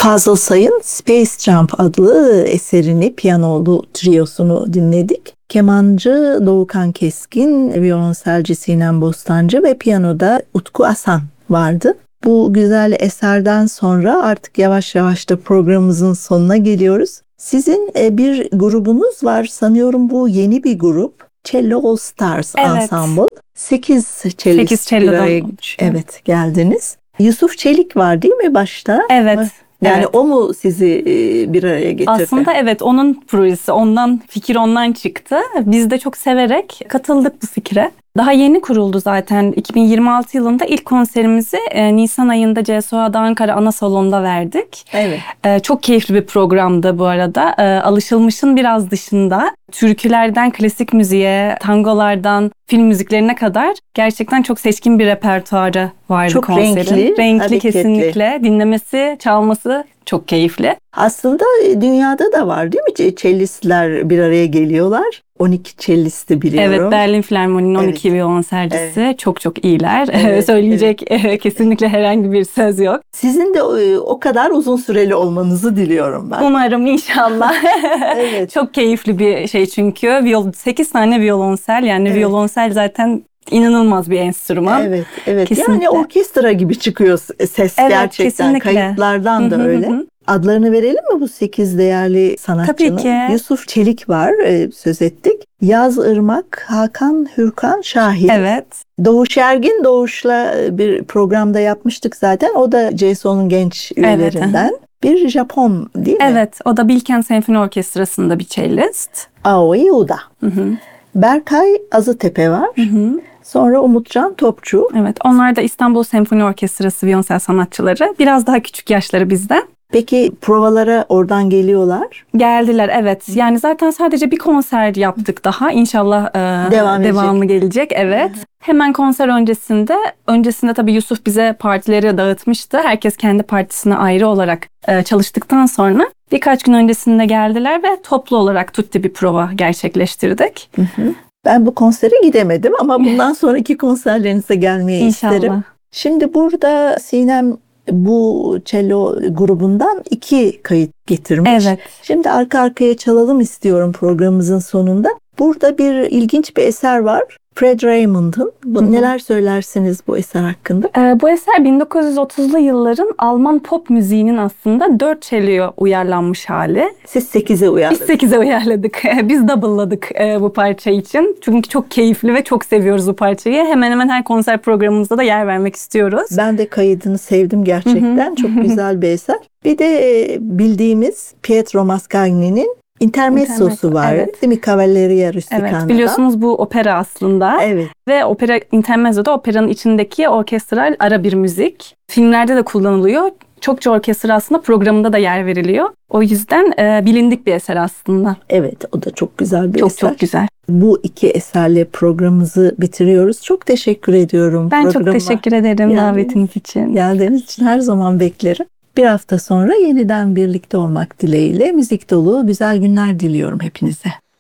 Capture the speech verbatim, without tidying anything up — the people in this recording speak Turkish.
Fazıl Say'ın Space Jump adlı eserini, piyanolu triyosunu dinledik. Kemancı Doğukan Keskin, violonselci Sinem Bostancı ve piyanoda Utku Asan vardı. Bu güzel eserden sonra artık yavaş yavaş da programımızın sonuna geliyoruz. Sizin bir grubunuz var sanıyorum, bu yeni bir grup. Cello All Stars Evet. Ensemble. sekiz cellist Sekiz bir araya cello'dan oluşuyor. evet, geldiniz. Yusuf Çelik var değil mi başta? Evet. Yani evet. o mu sizi bir araya getirdi? Aslında evet, onun projesi, ondan fikir ondan çıktı. Biz de çok severek katıldık bu fikre. Daha yeni kuruldu zaten. iki bin yirmi altı yılında ilk konserimizi e, Nisan ayında C S O A'da Ankara Ana Salon'da verdik. Evet. E, çok keyifli bir programdı bu arada. E, alışılmışın biraz dışında. Türkülerden klasik müziğe, tangolardan film müziklerine kadar gerçekten çok seçkin bir repertuarı vardı Çok konserin. renkli, Renkli hareketli. kesinlikle. Dinlemesi, çalması çok keyifli. Aslında dünyada da var değil mi? Cellistler bir araya geliyorlar. on iki cellisti biliyorum. Evet, Berlin Filarmoni'nin on iki Evet. violonselcisi Evet. çok çok iyiler. Evet, Söyleyecek kesinlikle herhangi bir söz yok. Sizin de o, o kadar uzun süreli olmanızı diliyorum ben. Umarım, inşallah. Evet. Çok keyifli bir şey çünkü. Viol- sekiz tane violonsel, yani Evet. violonsel zaten inanılmaz bir enstrüman. Evet, evet. Kesinlikle. Yani orkestra gibi çıkıyor ses Evet, gerçekten. kesinlikle. Kayıtlardan da Hı hı öyle. hı. Adlarını verelim mi bu sekiz değerli sanatçının? Tabii ki. Yusuf Çelik var, e, söz ettik. Yaz Irmak, Hakan Hürkan Şahin. Evet. Doğuş Ergin, Doğuş'la bir programda yapmıştık zaten. O da C S O'nun genç üyelerinden. Evet, bir Japon değil mi? Evet, o da Bilkent Senfoni Orkestrası'nda bir cellist. Aoi Uda. Hı hı. Berkay Azıtepe var. Hı hı. Sonra Umutcan Topçu. Evet, onlar da İstanbul Senfoni Orkestrası violonsel sanatçıları. Biraz daha küçük yaşları bizden. Peki provalara oradan geliyorlar. Geldiler, evet. Yani zaten sadece bir konser yaptık daha. İnşallah e, Devam devamı gelecek. Evet. Hemen konser öncesinde, öncesinde tabii Yusuf bize partileri dağıtmıştı. Herkes kendi partisine ayrı olarak e, çalıştıktan sonra birkaç gün öncesinde geldiler ve toplu olarak tutti bir prova gerçekleştirdik. Hı hı. Ben bu konsere gidemedim ama bundan sonraki konserlerinize gelmeyi İnşallah. isterim. Şimdi burada Sinem bu cello grubundan iki kayıt getirmiş. Evet. Şimdi arka arkaya çalalım istiyorum programımızın sonunda. Burada bir ilginç bir eser var. Fred Raymond'ın. Bu, Hı hı. neler söylersiniz bu eser hakkında? Ee, bu eser bin dokuz yüz otuzlu yılların Alman pop müziğinin aslında dört cello'ya uyarlanmış hali. Siz sekize Biz uyarladınız. sekize uyarladık. Biz double'ladık e, bu parça için. Çünkü çok keyifli ve çok seviyoruz bu parçayı. Hemen hemen her konser programımızda da yer vermek istiyoruz. Ben de kaydını sevdim gerçekten. Çok güzel bir eser. Bir de e, bildiğimiz Pietro Mascagni'nin Intermezzosu Intermezzo, var. evet. Değil mi? Cavalleria Rusticana. Evet, biliyorsunuz bu opera aslında. Evet. Ve opera intermezzo'da operanın içindeki orkestral ara bir müzik. Filmlerde de kullanılıyor. Çokça orkestra aslında programında da yer veriliyor. O yüzden e, bilindik bir eser aslında. Evet, o da çok güzel bir Çok eser. çok güzel. Bu iki eserle programımızı bitiriyoruz. Çok teşekkür ediyorum. Ben çok programa teşekkür ederim geldiniz. davetiniz için. Geldiğiniz için her zaman beklerim. Bir hafta sonra yeniden birlikte olmak dileğiyle müzik dolu güzel günler diliyorum hepinize.